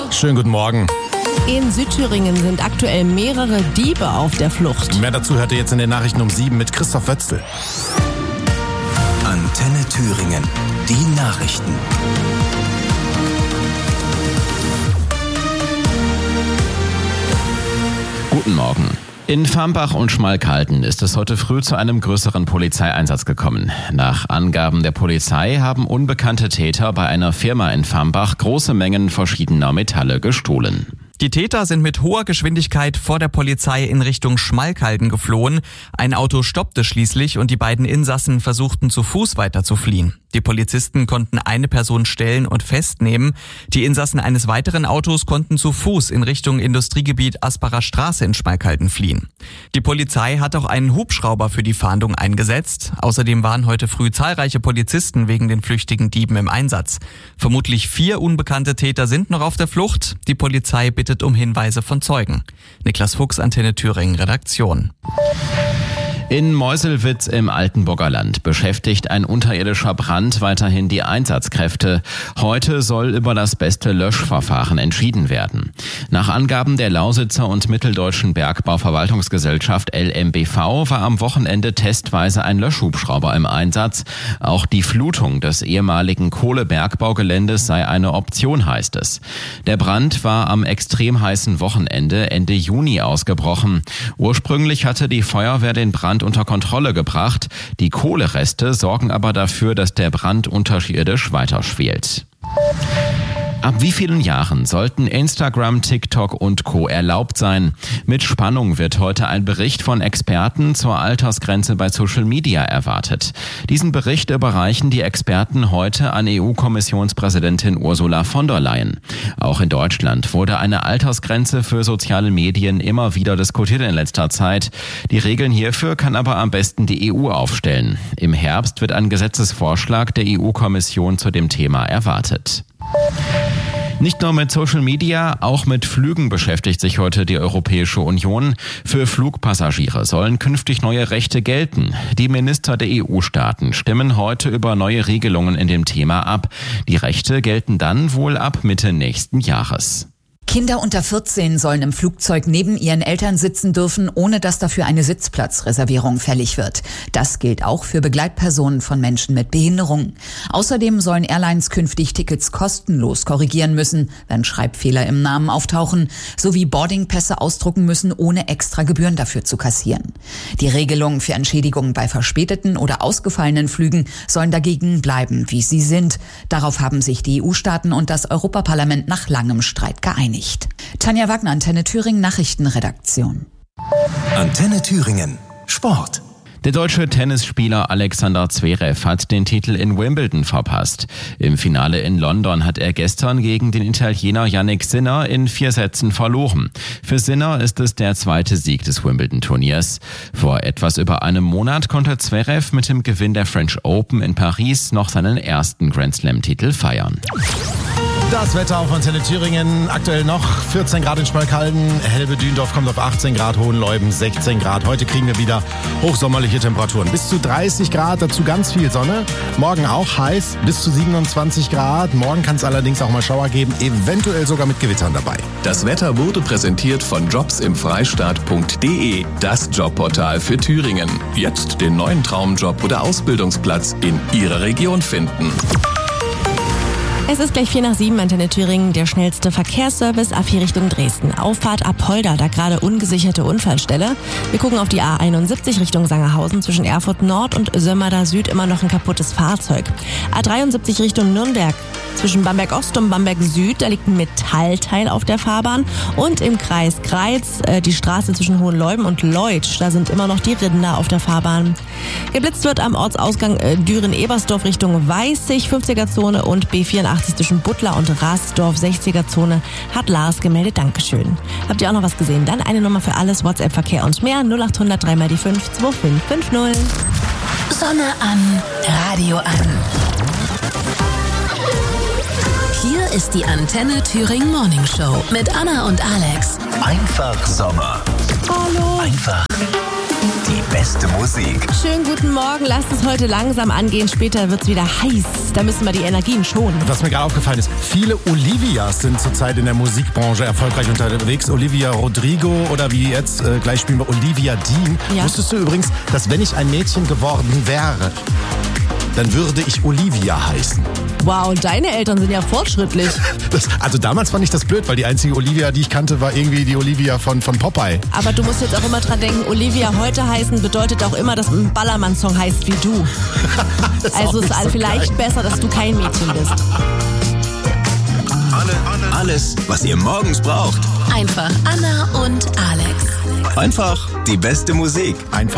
Schönen guten Morgen. In Südthüringen sind aktuell mehrere Diebe auf der Flucht. Mehr dazu hört ihr jetzt in den Nachrichten um 7 mit Christoph Wötzl. Antenne Thüringen, die Nachrichten. Guten Morgen. In Farmbach und Schmalkalden ist es heute früh zu einem größeren Polizeieinsatz gekommen. Nach Angaben der Polizei haben unbekannte Täter bei einer Firma in Farmbach große Mengen verschiedener Metalle gestohlen. Die Täter sind mit hoher Geschwindigkeit vor der Polizei in Richtung Schmalkalden geflohen. Ein Auto stoppte schließlich und die beiden Insassen versuchten zu Fuß weiter zu fliehen. Die Polizisten konnten eine Person stellen und festnehmen. Die Insassen eines weiteren Autos konnten zu Fuß in Richtung Industriegebiet Asparer Straße in Schmalkalden fliehen. Die Polizei hat auch einen Hubschrauber für die Fahndung eingesetzt. Außerdem waren heute früh zahlreiche Polizisten wegen den flüchtigen Dieben im Einsatz. Vermutlich 4 unbekannte Täter sind noch auf der Flucht. Die Polizei bittet um Hinweise von Zeugen. Niklas Fuchs, Antenne Thüringen, Redaktion. In Meuselwitz im Altenburger Land beschäftigt ein unterirdischer Brand weiterhin die Einsatzkräfte. Heute soll über das beste Löschverfahren entschieden werden. Nach Angaben der Lausitzer und Mitteldeutschen Bergbauverwaltungsgesellschaft LMBV war am Wochenende testweise ein Löschhubschrauber im Einsatz. Auch die Flutung des ehemaligen Kohlebergbaugeländes sei eine Option, heißt es. Der Brand war am extrem heißen Wochenende Ende Juni ausgebrochen. Ursprünglich hatte die Feuerwehr den Brand unter Kontrolle gebracht. Die Kohlereste sorgen aber dafür, dass der Brand unterirdisch weiterschwelt. Ab wie vielen Jahren sollten Instagram, TikTok und Co. erlaubt sein? Mit Spannung wird heute ein Bericht von Experten zur Altersgrenze bei Social Media erwartet. Diesen Bericht überreichen die Experten heute an EU-Kommissionspräsidentin Ursula von der Leyen. Auch in Deutschland wurde eine Altersgrenze für soziale Medien immer wieder diskutiert in letzter Zeit. Die Regeln hierfür kann aber am besten die EU aufstellen. Im Herbst wird ein Gesetzesvorschlag der EU-Kommission zu dem Thema erwartet. Nicht nur mit Social Media, auch mit Flügen beschäftigt sich heute die Europäische Union. Für Flugpassagiere sollen künftig neue Rechte gelten. Die Minister der EU-Staaten stimmen heute über neue Regelungen in dem Thema ab. Die Rechte gelten dann wohl ab Mitte nächsten Jahres. Kinder unter 14 sollen im Flugzeug neben ihren Eltern sitzen dürfen, ohne dass dafür eine Sitzplatzreservierung fällig wird. Das gilt auch für Begleitpersonen von Menschen mit Behinderung. Außerdem sollen Airlines künftig Tickets kostenlos korrigieren müssen, wenn Schreibfehler im Namen auftauchen, sowie Boardingpässe ausdrucken müssen, ohne extra Gebühren dafür zu kassieren. Die Regelungen für Entschädigungen bei verspäteten oder ausgefallenen Flügen sollen dagegen bleiben, wie sie sind. Darauf haben sich die EU-Staaten und das Europaparlament nach langem Streit geeinigt. Tanja Wagner, Antenne Thüringen, Nachrichtenredaktion. Antenne Thüringen, Sport. Der deutsche Tennisspieler Alexander Zverev hat den Titel in Wimbledon verpasst. Im Finale in London hat er gestern gegen den Italiener Jannik Sinner in 4 Sätzen verloren. Für Sinner ist es der 2. Sieg des Wimbledon-Turniers. Vor etwas über einem Monat konnte Zverev mit dem Gewinn der French Open in Paris noch seinen ersten Grand-Slam-Titel feiern. Das Wetter auf Antenne Thüringen. Aktuell noch 14 Grad in Schmalkalden. Helbe-Dündorf kommt auf 18 Grad, Hohenleuben 16 Grad. Heute kriegen wir wieder hochsommerliche Temperaturen. Bis zu 30 Grad, dazu ganz viel Sonne. Morgen auch heiß, bis zu 27 Grad. Morgen kann es allerdings auch mal Schauer geben, eventuell sogar mit Gewittern dabei. Das Wetter wurde präsentiert von jobsimfreistaat.de, das Jobportal für Thüringen. Jetzt den neuen Traumjob oder Ausbildungsplatz in Ihrer Region finden. Es ist gleich 6:45, Antenne Thüringen, der schnellste Verkehrsservice ab hier Richtung Dresden. Auffahrt Apolda, da gerade ungesicherte Unfallstelle. Wir gucken auf die A71 Richtung Sangerhausen, zwischen Erfurt Nord und Sömmerda Süd immer noch ein kaputtes Fahrzeug. A73 Richtung Nürnberg, zwischen Bamberg Ost und Bamberg Süd, da liegt ein Metallteil auf der Fahrbahn. Und im Kreis Greiz, die Straße zwischen Hohenleuben und Leutsch, da sind immer noch die Rinder auf der Fahrbahn. Geblitzt wird am Ortsausgang Düren-Ebersdorf Richtung Weißig, 50er-Zone, und B84 zwischen Butler und Rasdorf, 60er-Zone, hat Lars gemeldet. Dankeschön. Habt ihr auch noch was gesehen? Dann eine Nummer für alles, WhatsApp-Verkehr und mehr, 0800 3 mal die 5 2550. Sonne an, Radio an. Hier ist die Antenne Thüringen Morning Show mit Anna und Alex. Einfach Sommer. Hallo. Einfach die beste Musik. Schönen guten Morgen, lasst es heute langsam angehen, später wird's wieder heiß. Da müssen wir die Energien schonen. Was mir gerade aufgefallen ist, viele Olivias sind zurzeit in der Musikbranche erfolgreich unterwegs. Olivia Rodrigo oder wie jetzt, gleich spielen wir Olivia Dean. Ja. Wusstest du übrigens, dass wenn ich ein Mädchen geworden wäre, dann würde ich Olivia heißen. Wow, deine Eltern sind ja fortschrittlich. Also damals fand ich das blöd, weil die einzige Olivia, die ich kannte, war irgendwie die Olivia von Popeye. Aber du musst jetzt auch immer dran denken, Olivia heute heißen bedeutet auch immer, dass ein Ballermann-Song heißt wie du. Also ist vielleicht besser, dass du kein Mädchen bist. Alles, was ihr morgens braucht. Einfach Anna und Alex. Einfach die beste Musik. Einfach